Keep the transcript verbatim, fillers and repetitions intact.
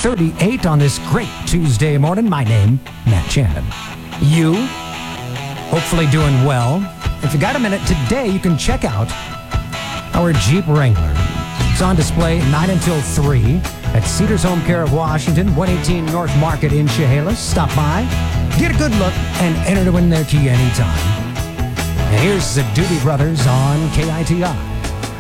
thirty-eight on this great Tuesday morning. My name, Matt Shannon. You, hopefully doing well. If you got a minute today, you can check out our Jeep Wrangler. It's on display nine until three at Cedars Home Care of Washington, one eighteen North Market in Chehalis. Stop by, get a good look, and enter to win their key anytime. And here's the Doobie Brothers on K I T I.